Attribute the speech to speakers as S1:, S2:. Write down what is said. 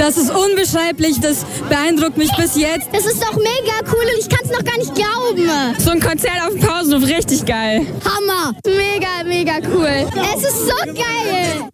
S1: Das ist unbeschreiblich, das beeindruckt mich bis jetzt.
S2: Das ist doch mega cool und ich kann es noch gar nicht glauben.
S1: So ein Konzert auf dem Pausenhof, richtig geil.
S2: Hammer. Mega, mega cool. Es ist so geil.